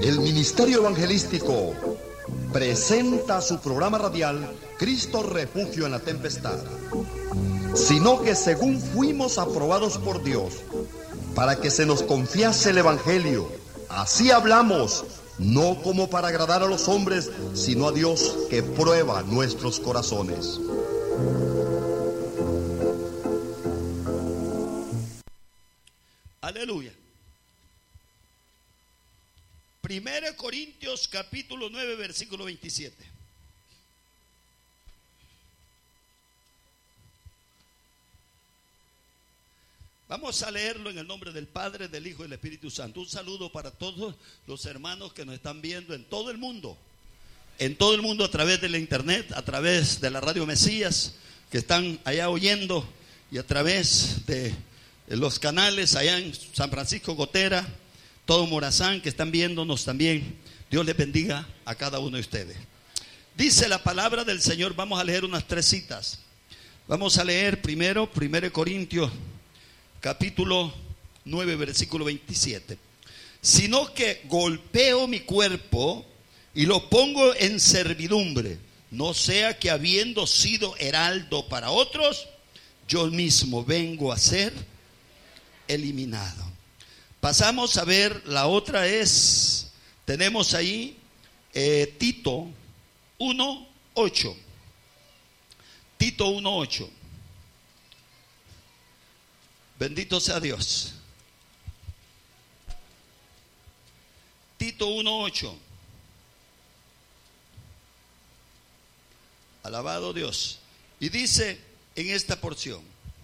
El Ministerio Evangelístico presenta su programa radial Cristo Refugio en la Tempestad, sino que según fuimos aprobados por Dios para que se nos confiase el Evangelio, así hablamos, no como para agradar a los hombres, sino a Dios que prueba nuestros corazones. Aleluya. 1 Corintios capítulo 9 versículo 27. Vamos a leerlo en el nombre del Padre, del Hijo y del Espíritu Santo. Un saludo para todos los hermanos que nos están viendo en todo el mundo. En todo el mundo a través de la internet, a través de la Radio Mesías, que están allá oyendo, y a través de los canales allá en San Francisco Gotera, todo Morazán, que están viéndonos también. Dios les bendiga a cada uno de ustedes. Dice la palabra del Señor. Vamos a leer unas 3 citas. Vamos a leer primero 1 Corintios capítulo 9 versículo 27. Sino que golpeo mi cuerpo y lo pongo en servidumbre, no sea que habiendo sido heraldo para otros, yo mismo vengo a ser eliminado. Pasamos a ver, la otra es, tenemos ahí Tito 1:8. Tito 1:8. Bendito sea Dios. Tito 1:8. Alabado Dios. Y dice en esta porción: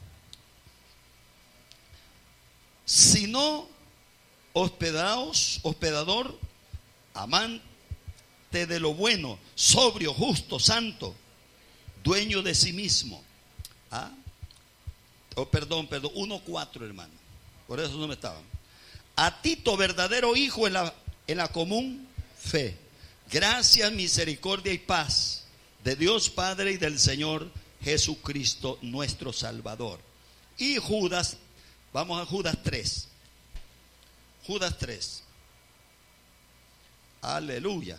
sino hospedador, amante de lo bueno, sobrio, justo, santo, dueño de sí mismo. Perdón, 1:4, hermano. Por eso no me estaban. A Tito, verdadero hijo en la común fe. Gracias, misericordia y paz de Dios Padre y del Señor Jesucristo nuestro Salvador. Y Judas, vamos a Judas 3. Judas 3. Aleluya.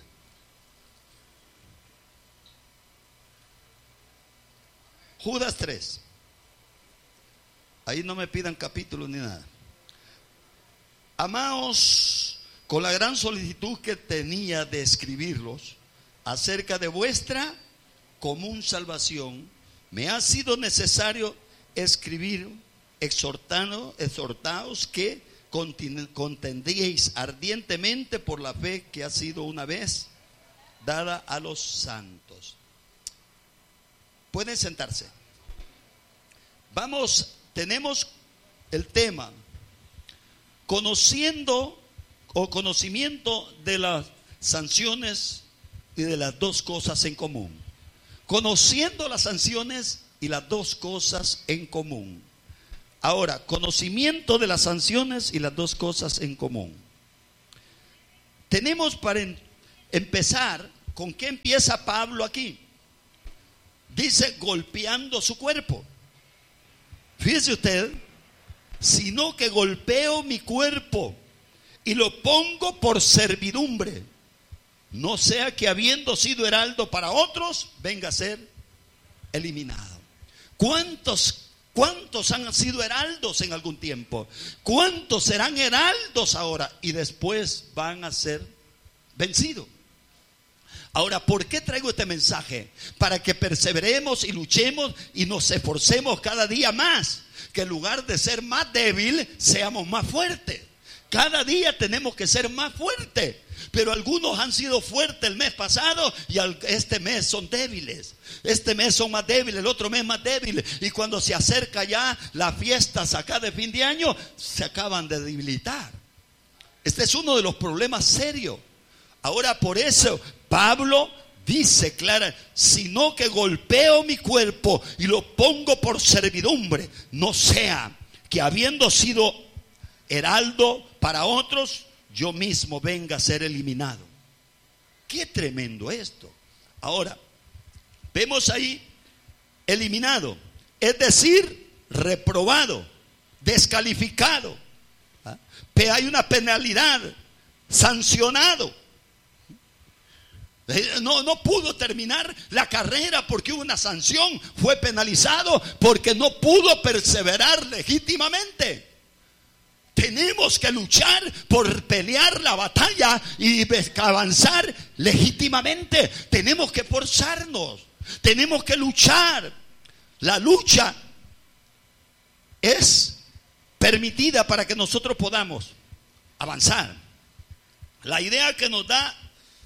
Judas 3. Ahí no me pidan capítulos ni nada. Amaos, con la gran solicitud que tenía de escribirlos acerca de vuestra común salvación, me ha sido necesario escribir, exhortaos que contendíais ardientemente por la fe que ha sido una vez dada a los santos. Pueden sentarse. Tenemos el tema conocimiento de las sanciones y de las dos cosas en común. Conociendo las sanciones y las dos cosas en común. Ahora, conocimiento de las sanciones y las dos cosas en común. Tenemos para empezar, ¿con qué empieza Pablo aquí? Dice, golpeando su cuerpo. Fíjese usted, sino que golpeo mi cuerpo y lo pongo por servidumbre, no sea que habiendo sido heraldo para otros, venga a ser eliminado. ¿Cuántos han sido heraldos en algún tiempo? ¿Cuántos serán heraldos ahora y después van a ser vencidos? Ahora, ¿por qué traigo este mensaje? Para que perseveremos y luchemos y nos esforcemos cada día más. Que en lugar de ser más débil, seamos más fuertes. Cada día tenemos que ser más fuertes. Pero algunos han sido fuertes el mes pasado y este mes son débiles. Este mes son más débiles, el otro mes más débiles. Y cuando se acerca ya las fiestas acá de fin de año, se acaban de debilitar. Este es uno de los problemas serios. Ahora, por eso Pablo dice clara, sino que golpeo mi cuerpo y lo pongo por servidumbre, no sea que habiendo sido heraldo para otros, yo mismo venga a ser eliminado. Qué tremendo esto. Ahora, vemos ahí eliminado, es decir, reprobado, descalificado. Pero hay una penalidad. sancionado. No pudo terminar la carrera porque hubo una sanción, fue penalizado porque no pudo perseverar legítimamente. Tenemos que luchar por pelear la batalla y avanzar legítimamente. Tenemos que forzarnos, tenemos que luchar. La lucha es permitida para que nosotros podamos avanzar. La idea que nos da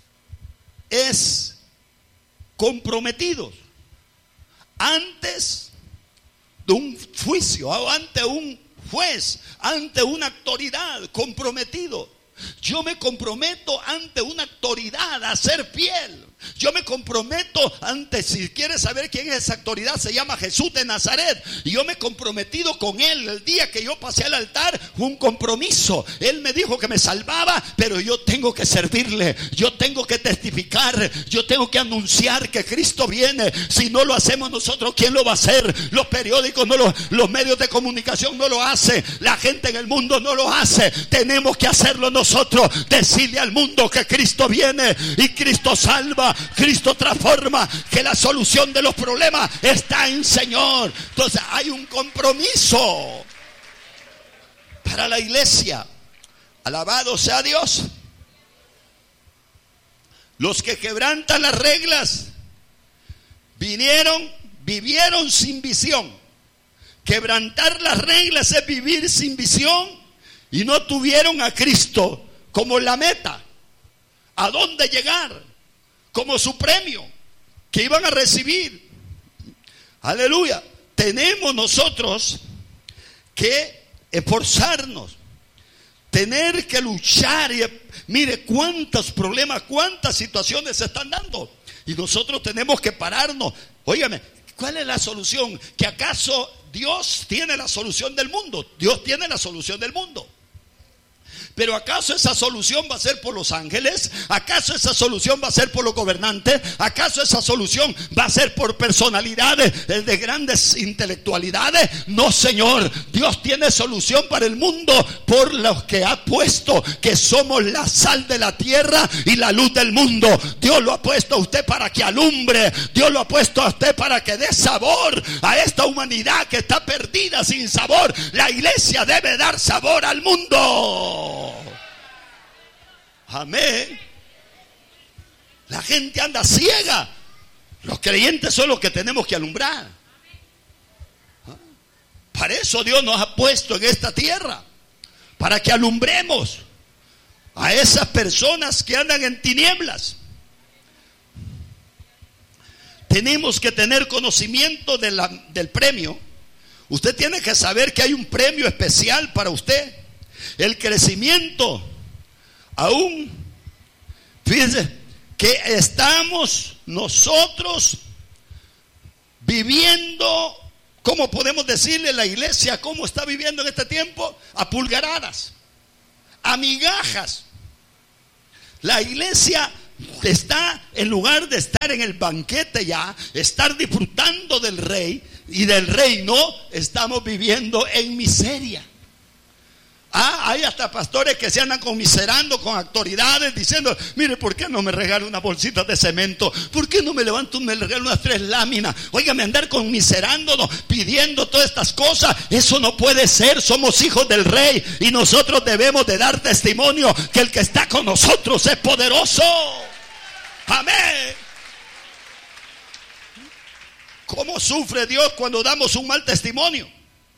es comprometidos antes de un juicio o ante un juez, ante una autoridad, comprometido. Yo me comprometo ante una autoridad a ser fiel. Yo me comprometo ante, si quieres saber quién es esa autoridad, se llama Jesús de Nazaret. Y yo me he comprometido con Él. El día que yo pasé al altar fue un compromiso. Él me dijo que me salvaba, pero yo tengo que servirle. Yo tengo que testificar. Yo tengo que anunciar que Cristo viene. Si no lo hacemos nosotros, ¿quién lo va a hacer? Los periódicos, los medios de comunicación no lo hacen. La gente en el mundo no lo hace. Tenemos que hacerlo nosotros. Decirle al mundo que Cristo viene y Cristo salva. Cristo transforma, que la solución de los problemas está en Señor. Entonces hay un compromiso para la iglesia. Alabado sea Dios. Los que quebrantan las reglas vivieron sin visión. Quebrantar las reglas es vivir sin visión y no tuvieron a Cristo como la meta. ¿A dónde llegar? Como su premio que iban a recibir. Aleluya. Tenemos nosotros que esforzarnos, tener que luchar. Y mire cuántos problemas, cuántas situaciones se están dando, y nosotros tenemos que pararnos. Óigame, ¿cuál es la solución? ¿Que acaso Dios tiene la solución del mundo? Dios tiene la solución del mundo. Pero ¿acaso esa solución va a ser por los ángeles? ¿Acaso esa solución va a ser por los gobernantes? ¿Acaso esa solución va a ser por personalidades de grandes intelectualidades? No, Señor. Dios tiene solución para el mundo por los que ha puesto, que somos la sal de la tierra y la luz del mundo. Dios lo ha puesto a usted para que alumbre. Dios lo ha puesto a usted para que dé sabor a esta humanidad que está perdida sin sabor. La iglesia debe dar sabor al mundo. Amén. La gente anda ciega. Los creyentes son los que tenemos que alumbrar. Para eso Dios nos ha puesto en esta tierra, para que alumbremos a esas personas que andan en tinieblas. Tenemos que tener conocimiento del premio. Usted tiene que saber que hay un premio especial para usted. El crecimiento, aún, fíjense, que estamos nosotros viviendo, ¿cómo podemos decirle la iglesia cómo está viviendo en este tiempo? A pulgaradas, a migajas. La iglesia está, en lugar de estar en el banquete ya, estar disfrutando del rey y del reino, estamos viviendo en miseria. Hay hasta pastores que se andan conmiserando con autoridades diciendo: mire, ¿por qué no me regala una bolsita de cemento? ¿Por qué no me levanto y me regala unas 3 láminas? Óigame, andar conmiserándonos, pidiendo todas estas cosas, eso no puede ser. Somos hijos del rey y nosotros debemos de dar testimonio que el que está con nosotros es poderoso. Amén. ¿Cómo sufre Dios cuando damos un mal testimonio?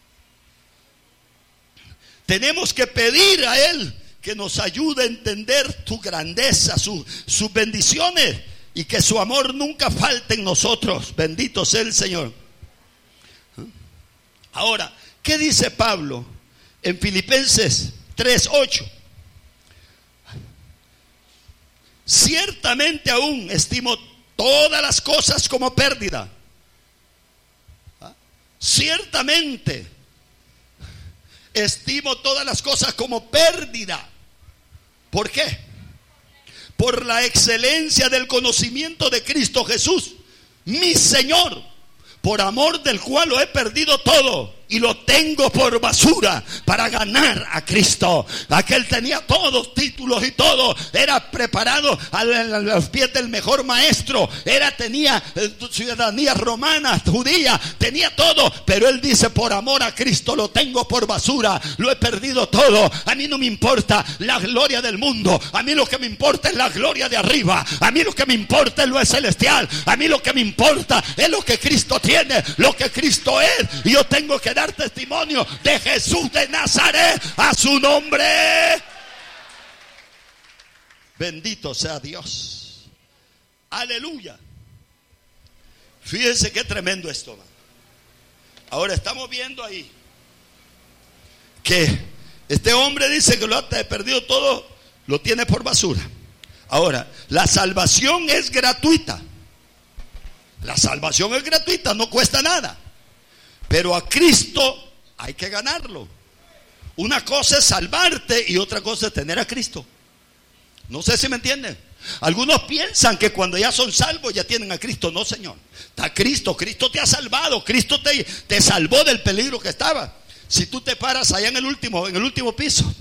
Tenemos que pedir a Él que nos ayude a entender su grandeza, sus bendiciones, y que su amor nunca falte en nosotros. Bendito sea el Señor. Ahora, ¿qué dice Pablo en Filipenses 3:8? Ciertamente aún estimo todas las cosas como pérdida. Ciertamente estimo todas las cosas como pérdida. ¿Por qué? Por la excelencia del conocimiento de Cristo Jesús, mi Señor, por amor del cual lo he perdido todo y lo tengo por basura para ganar a Cristo. Aquel tenía todos títulos y todo, era preparado a los pies del mejor maestro, tenía ciudadanía romana, judía, tenía todo, pero él dice: por amor a Cristo lo tengo por basura, lo he perdido todo. A mí no me importa la gloria del mundo, a mí lo que me importa es la gloria de arriba, a mí lo que me importa es lo celestial, a mí lo que me importa es lo que Cristo tiene, lo que Cristo es, y yo tengo que dar testimonio de Jesús de Nazaret, a su nombre. Bendito sea Dios. Aleluya. Fíjense qué tremendo esto, man. Ahora estamos viendo ahí que este hombre dice que lo ha perdido todo, lo tiene por basura. Ahora, la salvación es gratuita. La salvación es gratuita, no cuesta nada. Pero a Cristo hay que ganarlo. Una cosa es salvarte y otra cosa es tener a Cristo. No sé si me entienden. Algunos piensan que cuando ya son salvos ya tienen a Cristo. No, Señor. Está Cristo, Cristo te ha salvado. Cristo te salvó del peligro que estaba. Si tú te paras allá en el último piso,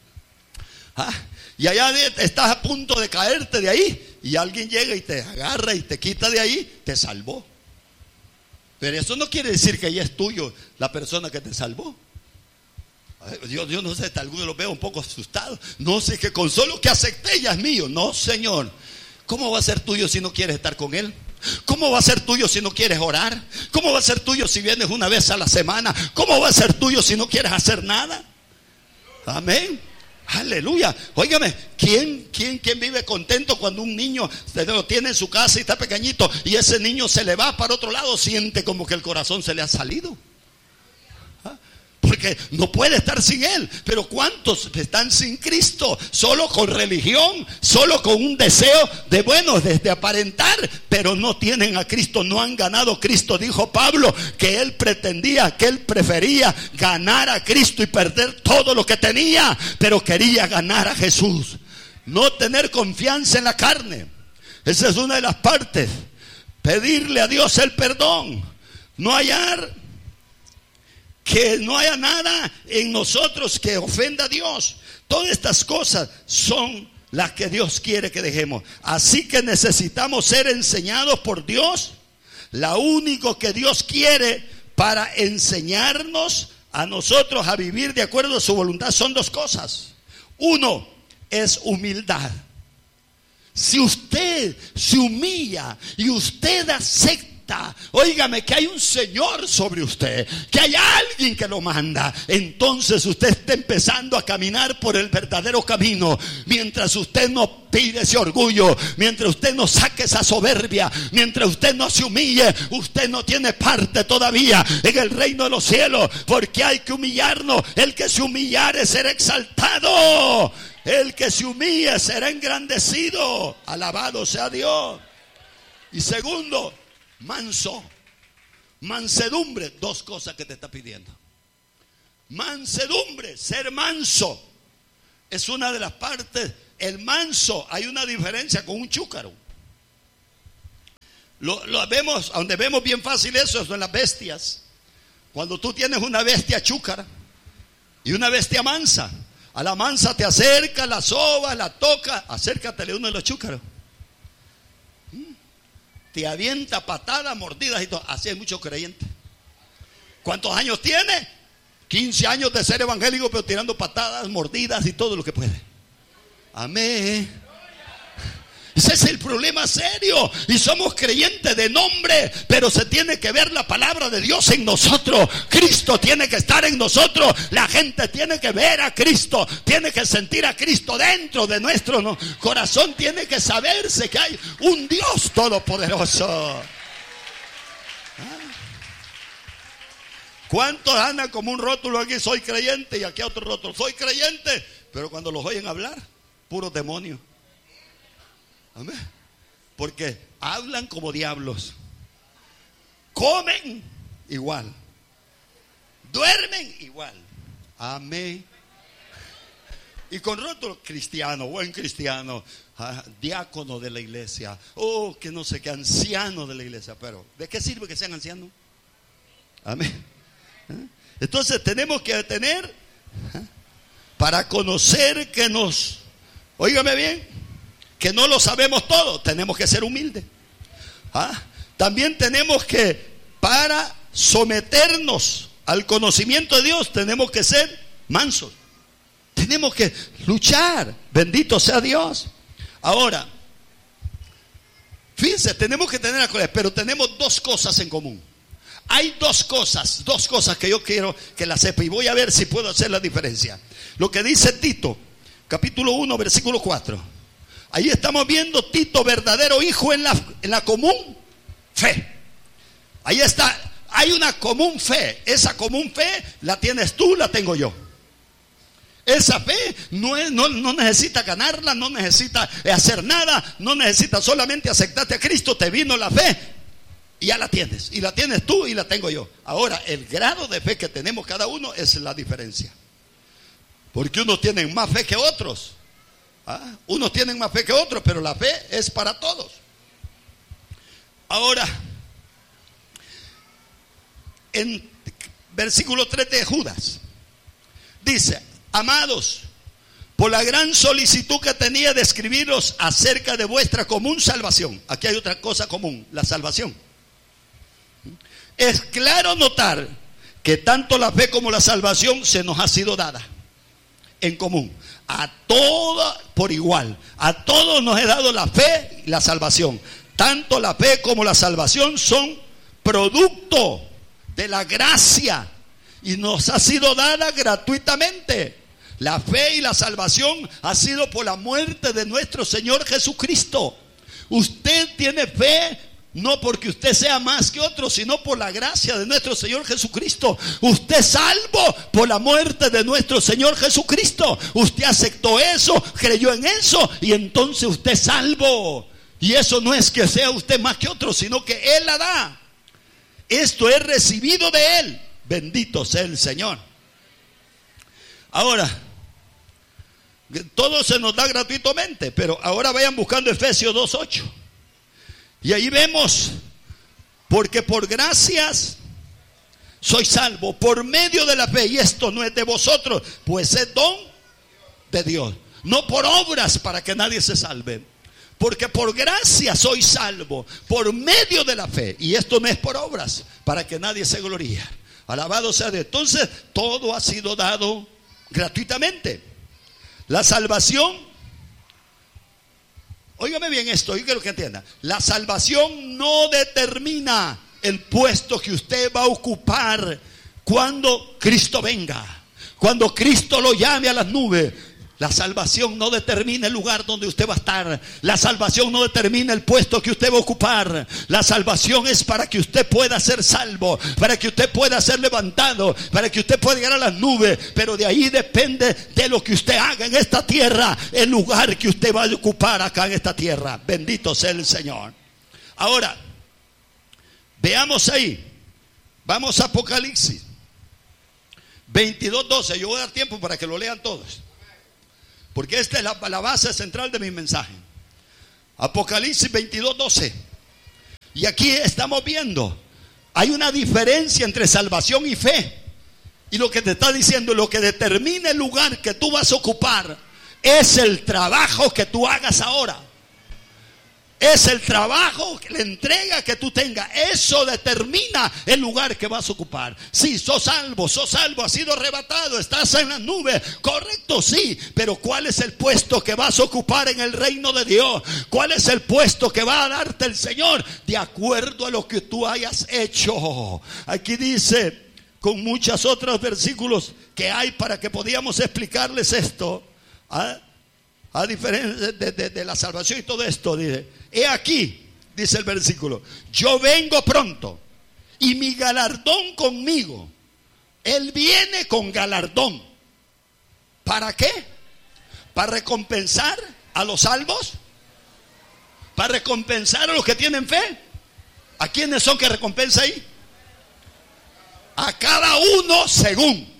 y allá estás a punto de caerte de ahí, y alguien llega y te agarra y te quita de ahí, te salvó. Pero eso no quiere decir que ya es tuyo la persona que te salvó. Yo no sé, algunos lo veo un poco asustados. No sé, que con solo que acepté ya es mío. No, Señor. ¿Cómo va a ser tuyo si no quieres estar con Él? ¿Cómo va a ser tuyo si no quieres orar? ¿Cómo va a ser tuyo si vienes una vez a la semana? ¿Cómo va a ser tuyo si no quieres hacer nada? Amén. Aleluya. Óigame, ¿quién vive contento cuando un niño se lo tiene en su casa y está pequeñito y ese niño se le va para otro lado? Siente como que el corazón se le ha salido. Porque no puede estar sin Él. Pero ¿cuántos están sin Cristo? Solo con religión, solo con un deseo de aparentar, pero no tienen a Cristo, no han ganado a Cristo. Dijo Pablo que él prefería ganar a Cristo y perder todo lo que tenía, pero quería ganar a Jesús. No tener confianza en la carne. Esa es una de las partes. Pedirle a Dios el perdón. Que no haya nada en nosotros que ofenda a Dios. Todas estas cosas son las que Dios quiere que dejemos. Así que necesitamos ser enseñados por Dios. Lo único que Dios quiere para enseñarnos a nosotros a vivir de acuerdo a su voluntad son dos cosas. Uno es humildad. Si usted se humilla y usted acepta, óigame, que hay un Señor sobre usted, que hay alguien que lo manda, entonces usted está empezando a caminar por el verdadero camino. Mientras usted no pide ese orgullo, mientras usted no saque esa soberbia, mientras usted no se humille, usted no tiene parte todavía en el reino de los cielos, porque hay que humillarnos. El que se humillare será exaltado, el que se humille será engrandecido. Alabado sea Dios. Y segundo, mansedumbre. Dos cosas que te está pidiendo. Mansedumbre, ser manso, es una de las partes. El manso, hay una diferencia con un chúcaro. Lo vemos, donde vemos bien fácil eso es en las bestias. Cuando tú tienes una bestia chúcara y una bestia mansa, a la mansa te acerca, la soba, la toca, acércatele a uno de los chúcaros. Te avienta patadas, mordidas y todo. Así hay muchos creyentes. ¿Cuántos años tiene? 15 años de ser evangélico, pero tirando patadas, mordidas y todo lo que puede. Amén. Ese es el problema serio. Y somos creyentes de nombre, pero se tiene que ver la palabra de Dios en nosotros. Cristo tiene que estar en nosotros. La gente tiene que ver a Cristo, tiene que sentir a Cristo dentro de nuestro corazón. Tiene que saberse que hay un Dios todopoderoso. ¿Cuántos andan como un rótulo aquí? Soy creyente, y aquí otro rótulo, soy creyente, pero cuando los oyen hablar, puros demonios. Amén. Porque hablan como diablos, comen igual, duermen igual. Amén. Y con rótulo: cristiano, buen cristiano, diácono de la iglesia, que no sé qué, anciano de la iglesia. Pero ¿de qué sirve que sean ancianos? Amén. Entonces tenemos que tener, para conocer que óigame bien, que no lo sabemos todo, tenemos que ser humildes. También tenemos que, para someternos al conocimiento de Dios, tenemos que ser mansos. Tenemos que luchar. Bendito sea Dios. Ahora, fíjense, tenemos que tener la coraje, pero tenemos dos cosas en común. Hay dos cosas que yo quiero que la sepa, y voy a ver si puedo hacer la diferencia. Lo que dice Tito, capítulo 1, versículo 4. Ahí estamos viendo Tito, verdadero hijo en la común fe. Ahí está, hay una común fe. Esa común fe la tienes tú, la tengo yo. Esa fe no necesita ganarla, no necesita hacer nada, no necesita solamente aceptarte a Cristo. Te vino la fe y ya la tienes. Y la tienes tú y la tengo yo. Ahora, el grado de fe que tenemos cada uno es la diferencia. Porque unos tienen más fe que otros. Unos tienen más fe que otros, pero la fe es para todos. Ahora, en versículo 3 de Judas, dice: amados, por la gran solicitud que tenía de escribiros acerca de vuestra común salvación. Aquí hay otra cosa común, la salvación. Es claro notar que tanto la fe como la salvación se nos ha sido dada en común. A todos por igual. A todos nos he dado la fe y la salvación. Tanto la fe como la salvación son producto de la gracia y nos ha sido dada gratuitamente. La fe y la salvación ha sido por la muerte de nuestro Señor Jesucristo. Usted tiene fe no porque usted sea más que otro, sino por la gracia de nuestro Señor Jesucristo. Usted es salvo por la muerte de nuestro Señor Jesucristo. Usted aceptó eso, creyó en eso, y entonces usted es salvo. Y eso no es que sea usted más que otro, sino que Él la da. Esto es recibido de Él. Bendito sea el Señor. Ahora, todo se nos da gratuitamente, pero ahora vayan buscando Efesios 2:8. Y ahí vemos: porque por gracias soy salvo por medio de la fe, y esto no es de vosotros, pues es don de Dios, no por obras para que nadie se salve. Porque por gracia soy salvo por medio de la fe, y esto no es por obras para que nadie se gloríe. Alabado sea Dios. Entonces todo ha sido dado gratuitamente. La salvación, óigame bien esto, yo quiero que entienda. La salvación no determina el puesto que usted va a ocupar cuando Cristo venga, cuando Cristo lo llame a las nubes. La salvación no determina el lugar donde usted va a estar. La salvación no determina el puesto que usted va a ocupar. La salvación es para que usted pueda ser salvo, para que usted pueda ser levantado, para que usted pueda llegar a las nubes. Pero de ahí depende de lo que usted haga en esta tierra, el lugar que usted va a ocupar acá en esta tierra. Bendito sea el Señor. Ahora, veamos ahí. Vamos a Apocalipsis 22:12. Yo voy a dar tiempo para que lo lean todos, porque esta es la base central de mi mensaje. Apocalipsis 22:12. Y aquí estamos viendo, hay una diferencia entre salvación y fe. Y lo que te está diciendo, lo que determina el lugar que tú vas a ocupar, es el trabajo que tú hagas ahora. Es el trabajo, la entrega que tú tengas. Eso determina el lugar que vas a ocupar. Sí, sos salvo, has sido arrebatado, estás en las nubes. Correcto, sí. Pero ¿cuál es el puesto que vas a ocupar en el reino de Dios? ¿Cuál es el puesto que va a darte el Señor? De acuerdo a lo que tú hayas hecho. Aquí dice, con muchos otros versículos que hay para que podíamos explicarles esto, a diferencia de la salvación y todo esto, dice: he aquí, dice el versículo, yo vengo pronto y mi galardón conmigo. Él viene con galardón. ¿Para qué? ¿Para recompensar a los salvos? ¿Para recompensar a los que tienen fe? ¿A quiénes son que recompensa ahí? A cada uno según.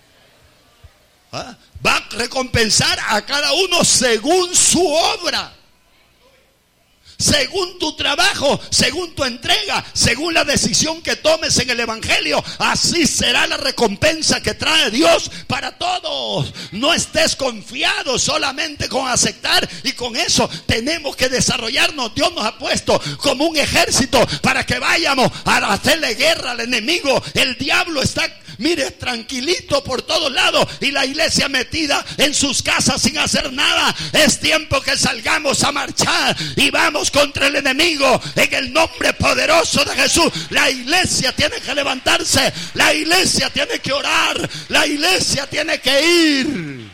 Va a recompensar a cada uno según su obra. según tu trabajo, según tu entrega, según la decisión que tomes en el evangelio, así será la recompensa que trae Dios para todos. No estés confiado solamente con aceptar, y con eso tenemos que desarrollarnos. Dios nos ha puesto como un ejército para que vayamos a hacerle guerra al enemigo. El diablo está, mire, tranquilito por todos lados, y la iglesia metida en sus casas sin hacer nada. Es tiempo que salgamos a marchar y vamos contra el enemigo en el nombre poderoso de Jesús. La iglesia tiene que levantarse, la iglesia tiene que orar, la iglesia tiene que ir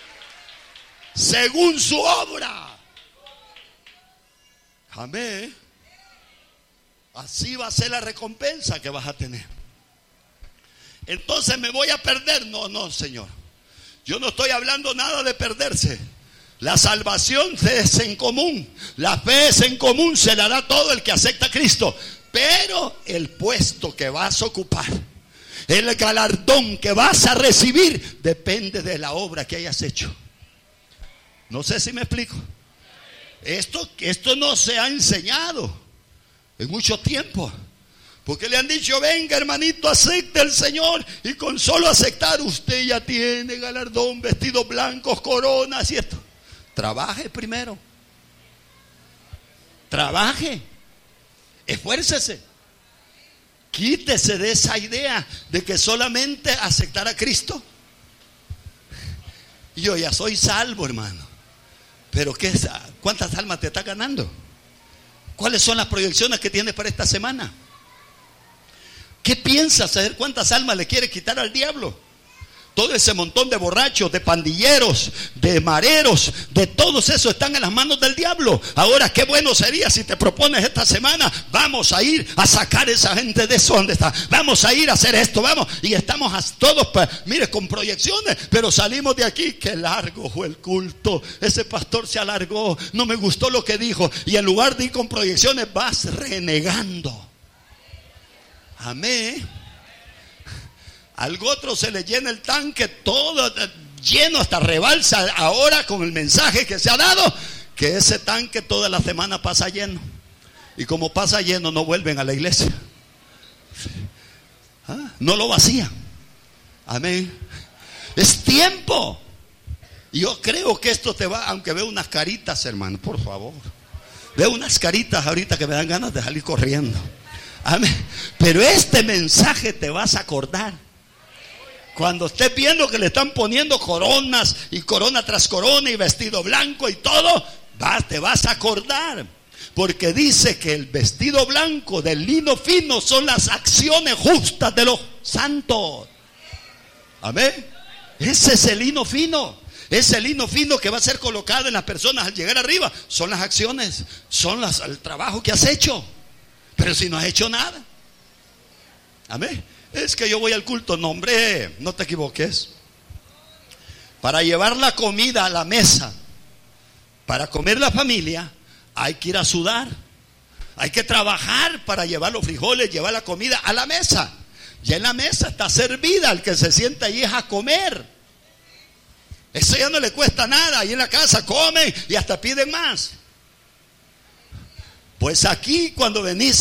según su obra. Amén. Así va a ser la recompensa que vas a tener. Entonces, ¿me voy a perder? No, Señor. Yo no estoy hablando nada de perderse. La salvación es en común. La fe es en común. Se la da todo el que acepta a Cristo. Pero el puesto que vas a ocupar, el galardón que vas a recibir, depende de la obra que hayas hecho. No sé si me explico. Esto no se ha enseñado en mucho tiempo. Porque le han dicho: venga, hermanito, acepte al Señor, y con solo aceptar usted ya tiene galardón, vestidos blancos, coronas y esto. Trabaje primero. Trabaje. Esfuércese. Quítese de esa idea de que solamente aceptar a Cristo. Yo ya soy salvo, hermano. Pero ¿cuántas almas te estás ganando? ¿Cuáles son las proyecciones que tienes para esta semana? ¿Qué piensas? ¿Saber cuántas almas le quiere quitar al diablo? Todo ese montón de borrachos, de pandilleros, de mareros, de todos esos están en las manos del diablo. Ahora, qué bueno sería si te propones esta semana: vamos a ir a sacar a esa gente de eso donde está. Vamos a ir a hacer esto, vamos. Y estamos todos, mire, con proyecciones, pero salimos de aquí. Qué largo fue el culto. Ese pastor se alargó. No me gustó lo que dijo. Y en lugar de ir con proyecciones, vas renegando. Amén. Al otro se le llena el tanque todo lleno, hasta rebalsa ahora con el mensaje que se ha dado, que ese tanque toda la semana pasa lleno. Y como pasa lleno, no vuelven a la iglesia. No lo vacían. Amén. Es tiempo. Yo creo que esto te va, aunque veo unas caritas, hermano, por favor. Veo unas caritas ahorita que me dan ganas de salir corriendo. Amén. Pero este mensaje te vas a acordar. Cuando estés viendo que le están poniendo coronas y corona tras corona y vestido blanco y todo, te vas a acordar. Porque dice que el vestido blanco del lino fino son las acciones justas de los santos. Amén. Ese es el lino fino. Ese lino fino que va a ser colocado en las personas al llegar arriba son las acciones, son el trabajo que has hecho. Pero si no has hecho nada. Amén. Es que yo voy al culto. No, hombre, no te equivoques. Para llevar la comida a la mesa, para comer la familia, hay que ir a sudar. Hay que trabajar para llevar los frijoles, llevar la comida a la mesa. Ya en la mesa está servida. El que se sienta ahí es a comer. Eso ya no le cuesta nada. Ahí en la casa comen y hasta piden más. Pues aquí, cuando venís